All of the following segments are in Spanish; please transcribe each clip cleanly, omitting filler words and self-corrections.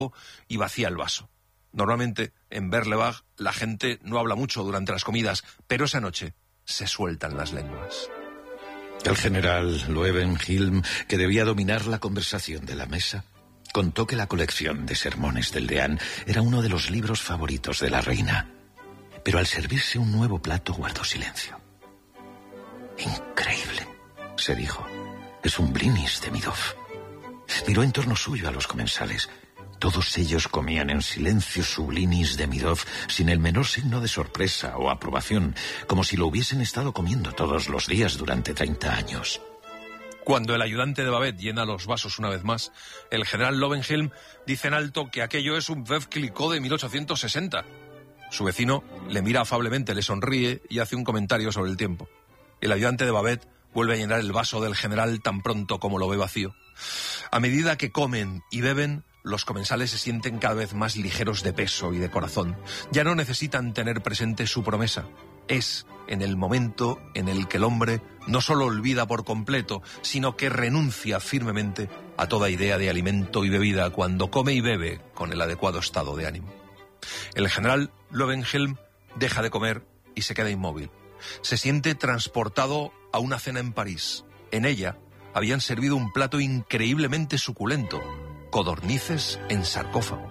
y vacía el vaso. Normalmente, en Berlebach, la gente no habla mucho durante las comidas, pero esa noche se sueltan las lenguas. El general Loewenhilm, que debía dominar la conversación de la mesa, contó que la colección de sermones del deán era uno de los libros favoritos de la reina. Pero al servirse un nuevo plato guardó silencio. «Increíble», se dijo. «Es un blinis de Midov». Miró en torno suyo a los comensales. Todos ellos comían en silencio su blinis de Midov sin el menor signo de sorpresa o aprobación, como si lo hubiesen estado comiendo todos los días durante 30 años. Cuando el ayudante de Babet llena los vasos una vez más, el general Loewenhilm dice en alto que aquello es un Veuve Clicquot de 1860. Su vecino le mira afablemente, le sonríe y hace un comentario sobre el tiempo. El ayudante de Babet vuelve a llenar el vaso del general tan pronto como lo ve vacío. A medida que comen y beben, los comensales se sienten cada vez más ligeros de peso y de corazón. Ya no necesitan tener presente su promesa. Es en el momento en el que el hombre no solo olvida por completo, sino que renuncia firmemente a toda idea de alimento y bebida cuando come y bebe con el adecuado estado de ánimo. El general Loewenhilm deja de comer y se queda inmóvil. Se siente transportado a una cena en París. En ella habían servido un plato increíblemente suculento: codornices en sarcófago.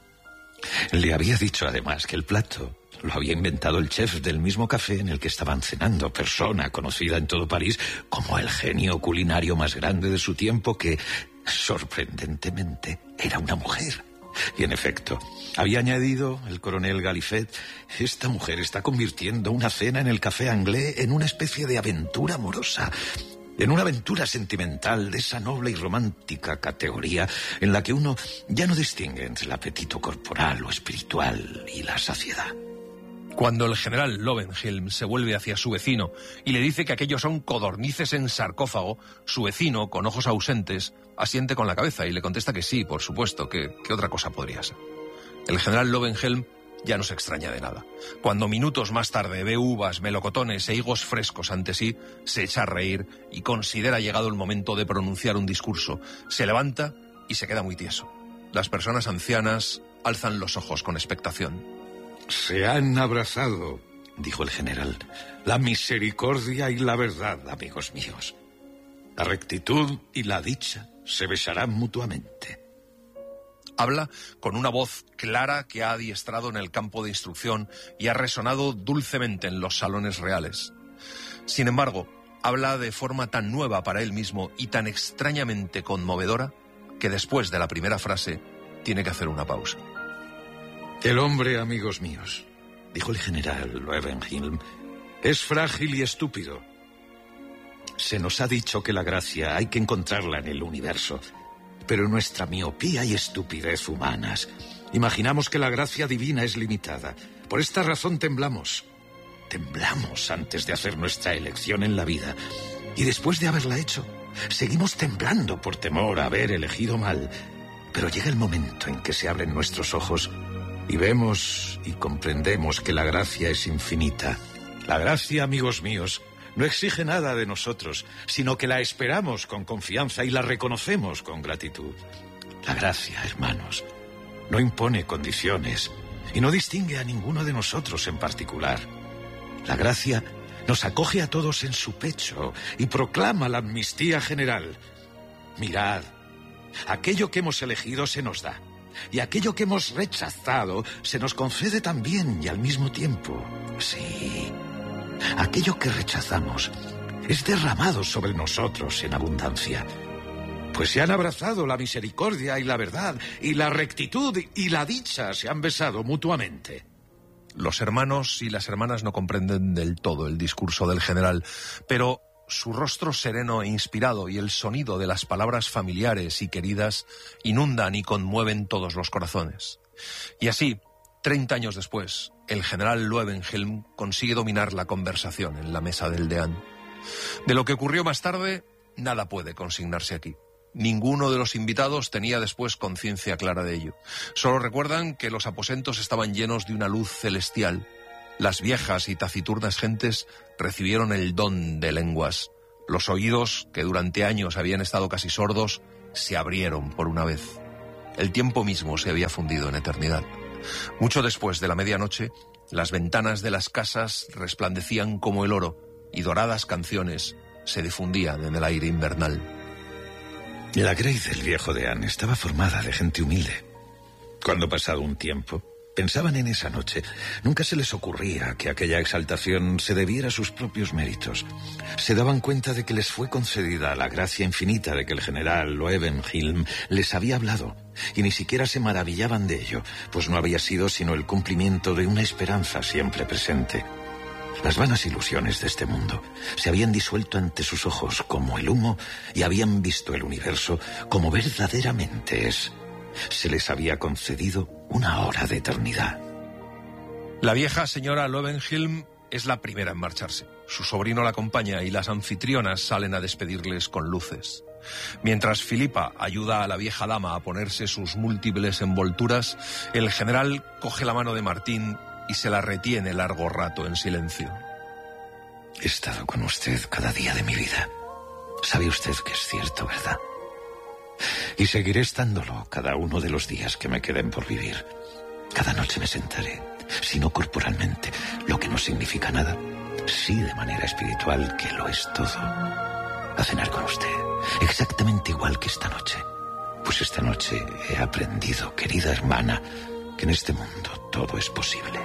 Le había dicho además que el plato lo había inventado el chef del mismo café en el que estaban cenando, persona conocida en todo París como el genio culinario más grande de su tiempo, que, sorprendentemente, era una mujer. Y en efecto, había añadido el coronel Galifet, esta mujer está convirtiendo una cena en el café anglais en una especie de aventura amorosa, en una aventura sentimental de esa noble y romántica categoría en la que uno ya no distingue entre el apetito corporal o espiritual y la saciedad. Cuando el general Loewenhilm se vuelve hacia su vecino y le dice que aquellos son codornices en sarcófago, su vecino, con ojos ausentes, asiente con la cabeza y le contesta que sí, por supuesto, que otra cosa podría ser. El general Loewenhilm ya no se extraña de nada. Cuando minutos más tarde ve uvas, melocotones e higos frescos ante sí, se echa a reír y considera llegado el momento de pronunciar un discurso. Se levanta y se queda muy tieso. Las personas ancianas alzan los ojos con expectación. «Se han abrazado», dijo el general, «la misericordia y la verdad, amigos míos. La rectitud y la dicha se besarán mutuamente». Habla con una voz clara que ha adiestrado en el campo de instrucción y ha resonado dulcemente en los salones reales. Sin embargo, habla de forma tan nueva para él mismo y tan extrañamente conmovedora que después de la primera frase tiene que hacer una pausa. «El hombre, amigos míos», dijo el general Loewenhilm, «es frágil y estúpido. Se nos ha dicho que la gracia hay que encontrarla en el universo, pero nuestra miopía y estupidez humanas imaginamos que la gracia divina es limitada. Por esta razón temblamos. Temblamos antes de hacer nuestra elección en la vida. Y después de haberla hecho, seguimos temblando por temor a haber elegido mal. Pero llega el momento en que se abren nuestros ojos y vemos y comprendemos que la gracia es infinita. La gracia, amigos míos, no exige nada de nosotros, sino que la esperamos con confianza y la reconocemos con gratitud. La gracia, hermanos, no impone condiciones y no distingue a ninguno de nosotros en particular. La gracia nos acoge a todos en su pecho y proclama la amnistía general. Mirad, aquello que hemos elegido se nos da, y aquello que hemos rechazado se nos concede también y al mismo tiempo. Sí, aquello que rechazamos es derramado sobre nosotros en abundancia, pues se han abrazado la misericordia y la verdad, y la rectitud y la dicha se han besado mutuamente. Los hermanos y las hermanas no comprenden del todo el discurso del general, pero su rostro sereno e inspirado y el sonido de las palabras familiares y queridas inundan y conmueven todos los corazones. Y así, 30 años después, el general Loewenhilm consigue dominar la conversación en la mesa del deán. De lo que ocurrió más tarde, nada puede consignarse aquí. Ninguno de los invitados tenía después conciencia clara de ello. Solo recuerdan que los aposentos estaban llenos de una luz celestial. Las viejas y taciturnas gentes recibieron el don de lenguas. Los oídos, que durante años habían estado casi sordos, se abrieron por una vez. El tiempo mismo se había fundido en eternidad. Mucho después de la medianoche, las ventanas de las casas resplandecían como el oro y doradas canciones se difundían en el aire invernal. La Grey del viejo Deán estaba formada de gente humilde. Cuando pasado un tiempo, pensaban en esa noche. Nunca se les ocurría que aquella exaltación se debiera a sus propios méritos. Se daban cuenta de que les fue concedida la gracia infinita de que el general Loewenhilm les había hablado, y ni siquiera se maravillaban de ello, pues no había sido sino el cumplimiento de una esperanza siempre presente. Las vanas ilusiones de este mundo se habían disuelto ante sus ojos como el humo y habían visto el universo como verdaderamente es. Se les había concedido una hora de eternidad. La vieja señora Loewenhilm es la primera en marcharse. Su sobrino la acompaña y las anfitrionas salen a despedirles con luces. Mientras Filipa ayuda a la vieja dama a ponerse sus múltiples envolturas, el general coge la mano de Martín y se la retiene largo rato en silencio. He estado con usted cada día de mi vida. Sabe usted que es cierto, ¿verdad? Y seguiré estándolo cada uno de los días que me queden por vivir. Cada noche me sentaré, si no corporalmente, lo que no significa nada, sí de manera espiritual, que lo es todo, a cenar con usted, exactamente igual que esta noche. Pues esta noche he aprendido, querida hermana, que en este mundo todo es posible.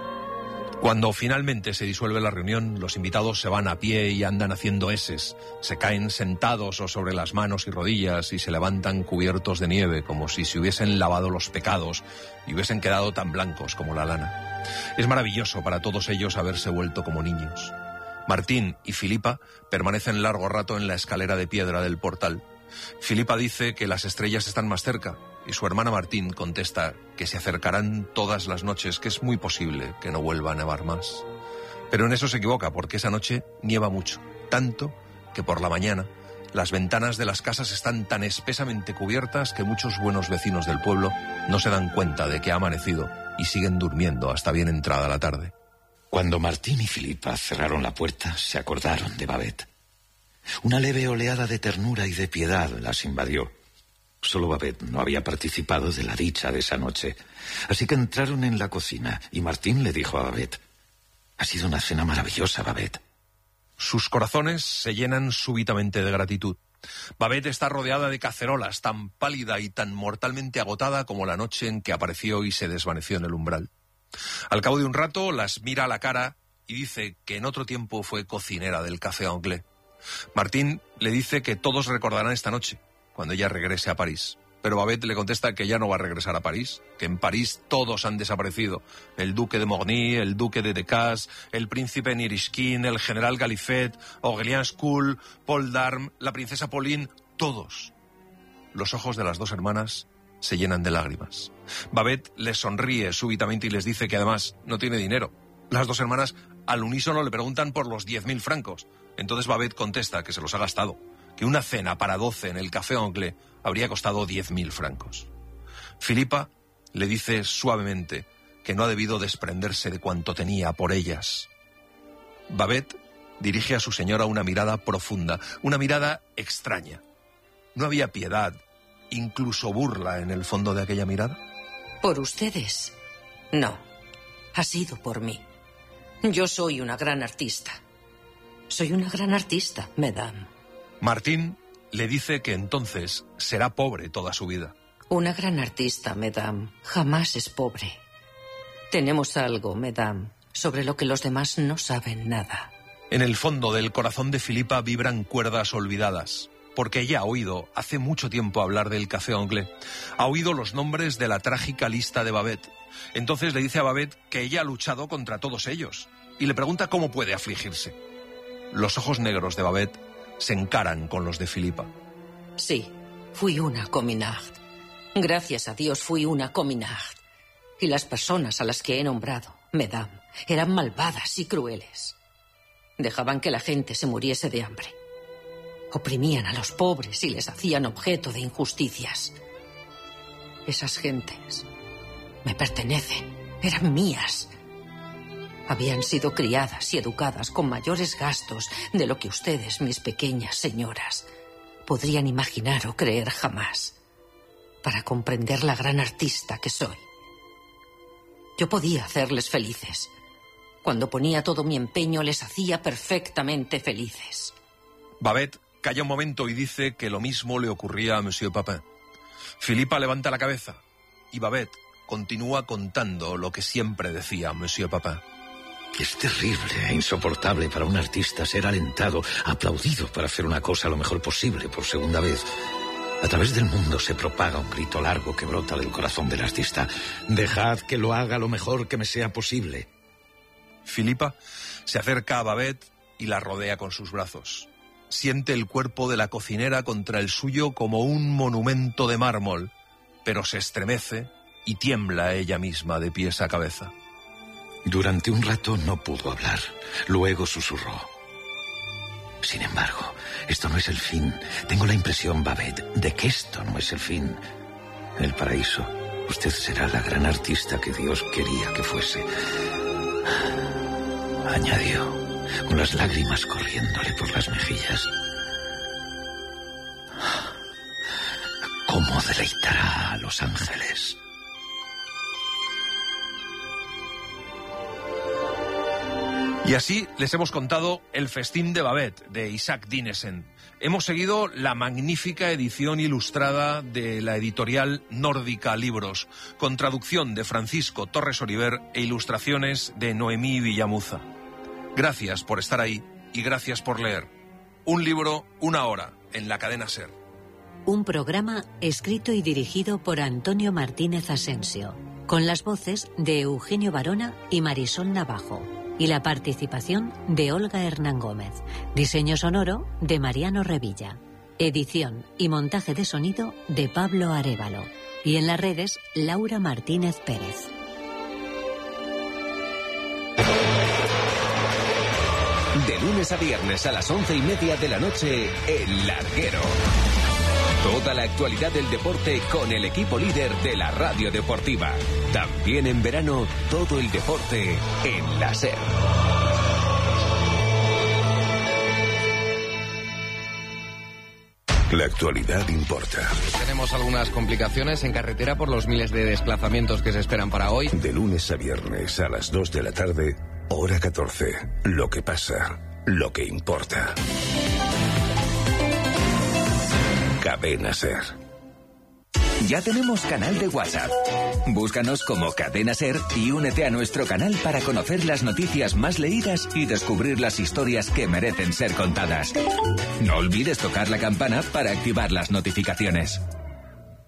Cuando finalmente se disuelve la reunión, los invitados se van a pie y andan haciendo eses. Se caen sentados o sobre las manos y rodillas y se levantan cubiertos de nieve, como si se hubiesen lavado los pecados y hubiesen quedado tan blancos como la lana. Es maravilloso para todos ellos haberse vuelto como niños. Martín y Filipa permanecen largo rato en la escalera de piedra del portal. Filipa dice que las estrellas están más cerca y su hermana Martín contesta que se acercarán todas las noches, que es muy posible que no vuelva a nevar más. Pero en eso se equivoca, porque esa noche nieva mucho, tanto que por la mañana las ventanas de las casas están tan espesamente cubiertas que muchos buenos vecinos del pueblo no se dan cuenta de que ha amanecido y siguen durmiendo hasta bien entrada la tarde. Cuando Martín y Filipa cerraron la puerta, se acordaron de Babet. Una leve oleada de ternura y de piedad las invadió. Solo Babet no había participado de la dicha de esa noche. Así que entraron en la cocina y Martín le dijo a Babet: «Ha sido una cena maravillosa, Babet». Sus corazones se llenan súbitamente de gratitud. Babet está rodeada de cacerolas, tan pálida y tan mortalmente agotada como la noche en que apareció y se desvaneció en el umbral. Al cabo de un rato las mira a la cara y dice que en otro tiempo fue cocinera del Café Anglais. Martín le dice que todos recordarán esta noche, cuando ella regrese a París. Pero Babet le contesta que ya no va a regresar a París, que en París todos han desaparecido. El duque de Morny, el duque de Decazes, el príncipe Nirishkin, el general Galifet, Aurélien School, Paul d'Armes, la princesa Pauline, todos. Los ojos de las dos hermanas se llenan de lágrimas. Babet les sonríe súbitamente y les dice que además no tiene dinero. Las dos hermanas al unísono le preguntan por los 10.000 francos. Entonces Babet contesta que se los ha gastado, que una cena para 12 en el Café Anglais habría costado 10.000 francos. Filipa le dice suavemente que no ha debido desprenderse de cuanto tenía por ellas. Babet dirige a su señora una mirada profunda, una mirada extraña. ¿No había piedad, incluso burla en el fondo de aquella mirada? ¿Por ustedes? No, ha sido por mí. Yo soy una gran artista. Soy una gran artista, madame. Martín le dice que entonces será pobre toda su vida. Una gran artista, madame, jamás es pobre. Tenemos algo, madame, sobre lo que los demás no saben nada. En el fondo del corazón de Filipa vibran cuerdas olvidadas, porque ella ha oído hace mucho tiempo hablar del Café Anglais. Ha oído los nombres de la trágica lista de Babet. Entonces le dice a Babet que ella ha luchado contra todos ellos y le pregunta cómo puede afligirse. Los ojos negros de Babet se encaran con los de Filipa. Sí, fui una cominard. Gracias a Dios fui una cominard. Y las personas a las que he nombrado, madame, eran malvadas y crueles. Dejaban que la gente se muriese de hambre. Oprimían a los pobres y les hacían objeto de injusticias. Esas gentes me pertenecen, eran mías. Habían sido criadas y educadas con mayores gastos de lo que ustedes, mis pequeñas señoras, podrían imaginar o creer jamás. para comprender la gran artista que soy. Yo podía hacerles felices. Cuando ponía todo mi empeño, les hacía perfectamente felices. Babet calla un momento y dice que lo mismo le ocurría a Monsieur Papin. Filipa levanta la cabeza y Babet continúa contando lo que siempre decía Monsieur Papin. Es terrible e insoportable para un artista ser alentado, aplaudido para hacer una cosa lo mejor posible por segunda vez. A través del mundo se propaga un grito largo que brota del corazón del artista. Dejad que lo haga lo mejor que me sea posible. Filipa se acerca a Babet y la rodea con sus brazos. Siente el cuerpo de la cocinera contra el suyo como un monumento de mármol, pero se estremece y tiembla ella misma de pies a cabeza. Durante un rato no pudo hablar. Luego susurró. Sin embargo, esto no es el fin. Tengo la impresión, Babet, de que esto no es el fin. En el paraíso, usted será la gran artista que Dios quería que fuese. Añadió, con las lágrimas corriéndole por las mejillas. ¿Cómo deleitará a los ángeles? Y así les hemos contado El festín de Babet, de Isaac Dinesen. Hemos seguido la magnífica edición ilustrada de la editorial Nórdica Libros, con traducción de Francisco Torres Oliver e ilustraciones de Noemí Villamuza. Gracias por estar ahí y gracias por leer. Un libro, una hora, en la cadena SER. Un programa escrito y dirigido por Antonio Martínez Asensio, con las voces de Eugenio Barona y Marisol Navajo, y la participación de Olga Hernán Gómez, diseño sonoro de Mariano Revilla, edición y montaje de sonido de Pablo Arévalo, y en las redes Laura Martínez Pérez. De lunes a viernes a las 11:30 de la noche, El Larguero. Toda la actualidad del deporte con el equipo líder de la radio deportiva. También en verano, todo el deporte en la SER. La actualidad importa. Tenemos algunas complicaciones en carretera por los miles de desplazamientos que se esperan para hoy. De lunes a viernes a las 2 de la tarde, hora 14. Lo que pasa, lo que importa. Cadena SER. Ya tenemos canal de WhatsApp. Búscanos como Cadena SER y únete a nuestro canal para conocer las noticias más leídas y descubrir las historias que merecen ser contadas. No olvides tocar la campana para activar las notificaciones.